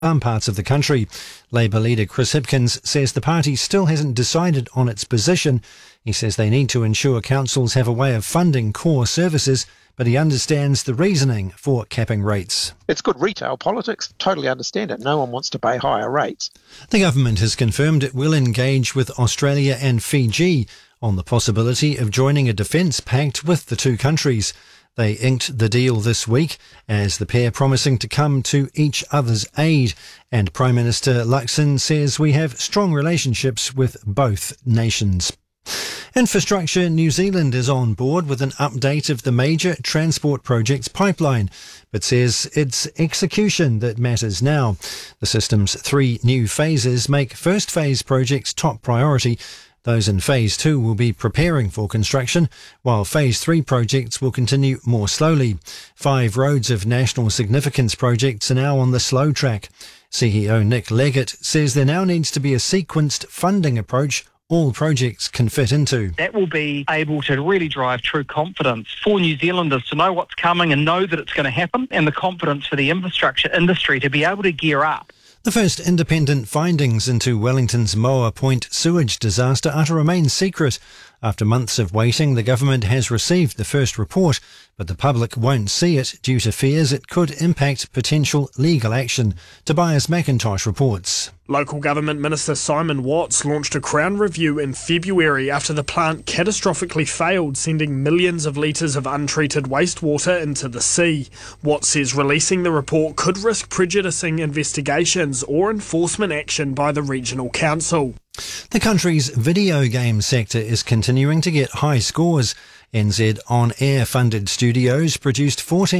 some parts of the country. Labour leader Chris Hipkins says the party still hasn't decided on its position. He says they need to ensure councils have a way of funding core services, but he understands the reasoning for capping rates. It's good retail politics. Totally understand it. No one wants to pay higher rates. The government has confirmed it will engage with Australia and Fiji on the possibility of joining a defence pact with the two countries. They inked the deal this week, as the pair promising to come to each other's aid. And Prime Minister Luxon says we have strong relationships with both nations. Infrastructure New Zealand is on board with an update of the major transport project's pipeline, but says it's execution that matters now. The system's 3 new phases make first phase projects top priority. Those in Phase 2 will be preparing for construction, while Phase 3 projects will continue more slowly. 5 roads of national significance projects are now on the slow track. CEO Nick Leggett says there now needs to be a sequenced funding approach all projects can fit into. That will be able to really drive true confidence for New Zealanders to know what's coming and know that it's going to happen, and the confidence for the infrastructure industry to be able to gear up. The first independent findings into Wellington's Moa Point sewage disaster are to remain secret. After months of waiting, the government has received the first report, but the public won't see it due to fears it could impact potential legal action. Tobias McIntosh reports. Local Government Minister Simon Watts launched a Crown review in February after the plant catastrophically failed, sending millions of litres of untreated wastewater into the sea. Watts says releasing the report could risk prejudicing investigations or enforcement action by the regional council. The country's video game sector is continuing to get high scores. NZ on-air funded studios produced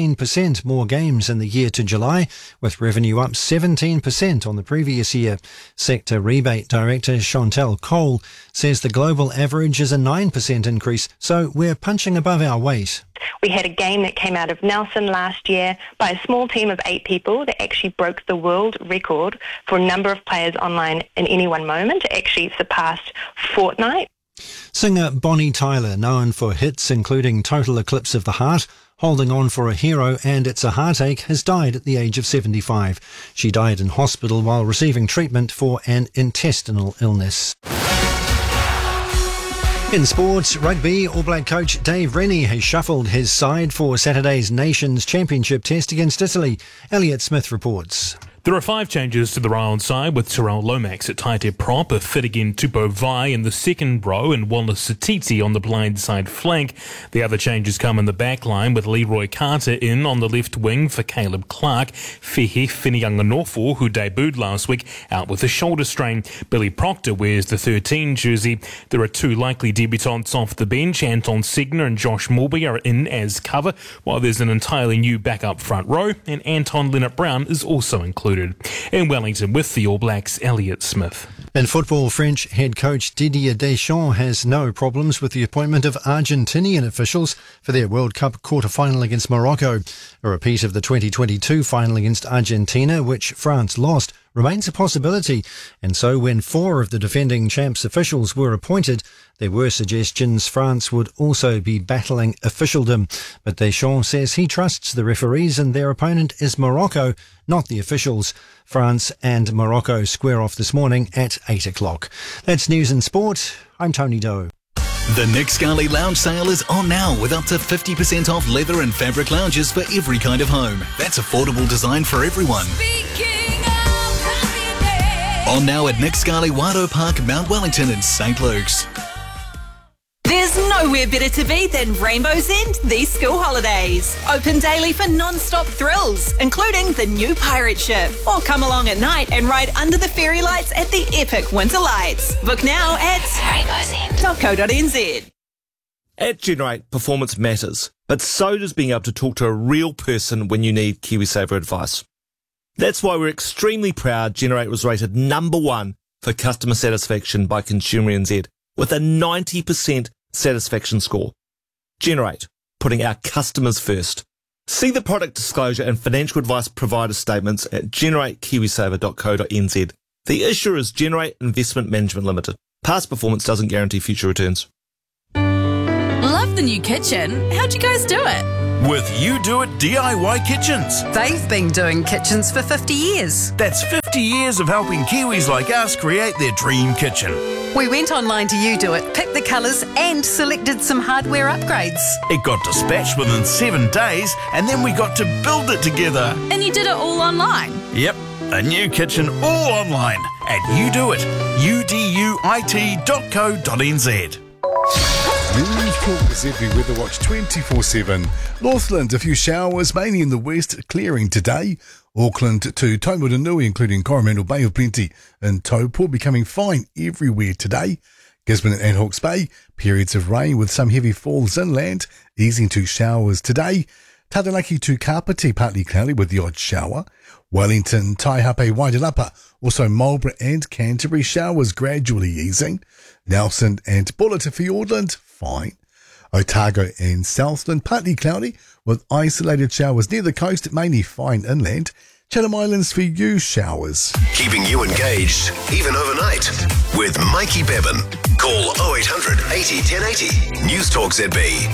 14% more games in the year to July, with revenue up 17% on the previous year. Sector rebate director Chantel Cole says the global average is a 9% increase, so we're punching above our weight. We had a game that came out of Nelson last year by a small team of 8 people that actually broke the world record for a number of players online in any one moment. It actually surpassed Fortnite. Singer Bonnie Tyler, known for hits including Total Eclipse of the Heart, Holding On for a Hero and It's a Heartache, has died at the age of 75. She died in hospital while receiving treatment for an intestinal illness. In sports, rugby, All Black coach Dave Rennie has shuffled his side for Saturday's Nations Championship test against Italy. Elliot Smith reports. There are 5 changes to the Royal side, with Tyrell Lomax at tight head prop, Fidigan Tupou in the second row and Wallace Satiti on the blind side flank. The other changes come in the back line, with Leroy Carter in on the left wing for Caleb Clark. Fehe Whiniganganofo, who debuted last week, out with a shoulder strain. Billy Proctor wears the 13 jersey. There are 2 likely debutants off the bench. Anton Segner and Josh Morby are in as cover, while there's an entirely new backup front row, and Anton Leonard-Brown is also included. In Wellington with the All Blacks, Elliot Smith. In football, French head coach Didier Deschamps has no problems with the appointment of Argentinian officials for their World Cup quarter-final against Morocco. A repeat of the 2022 final against Argentina, which France lost, remains a possibility, and so when 4 of the defending champs officials were appointed, there were suggestions France would also be battling officialdom. But Deschamps says he trusts the referees and their opponent is Morocco, not the officials. France and Morocco square off this morning at 8 o'clock. That's news and sport. I'm Tony Doe. The Nick Scali Lounge sale is on now with up to 50% off leather and fabric lounges for every kind of home. That's affordable design for everyone. On now at Nick Scali Wado Park, Mount Wellington and St Luke's. There's nowhere better to be than Rainbow's End these school holidays. Open daily for non-stop thrills, including the new pirate ship. Or come along at night and ride under the fairy lights at the epic Winter Lights. Book now at rainbowsend.co.nz. At Generate, performance matters, but so does being able to talk to a real person when you need KiwiSaver advice. That's why we're extremely proud Generate was rated number 1 for customer satisfaction by Consumer NZ, with a 90% satisfaction score. Generate, putting our customers first. See the product disclosure and financial advice provider statements at generatekiwisaver.co.nz. The issuer is Generate Investment Management Limited. Past performance doesn't guarantee future returns. Love the new kitchen. How'd you guys do it? with You Do It DIY Kitchens. They've been doing kitchens for 50 years. That's 50 years of helping Kiwis like us create their dream kitchen. We went online to You Do It, picked the colours and selected some hardware upgrades. It got dispatched within 7 days and then we got to build it together. And you did it all online? Yep, a new kitchen all online at You Do It, uduit.co.nz. News Talk ZB Weather Watch 24/7. Northland, a few showers, mainly in the west, clearing today. Auckland to Taumarunui, including Coromandel Bay of Plenty and Taupō, becoming fine everywhere today. Gisborne and Hawke's Bay, periods of rain with some heavy falls inland, easing to showers today. Taranaki to Kapiti, partly cloudy with the odd shower. Wellington, Taihape, Wairarapa, also Marlborough and Canterbury, showers gradually easing. Nelson and Buller to Fiordland, fine. Otago and Southland, partly cloudy with isolated showers near the coast, mainly fine inland. Chatham Islands for you, showers. Keeping you engaged, even overnight, with Mikey Bevan. Call 0800 80 1080. News Talk ZB.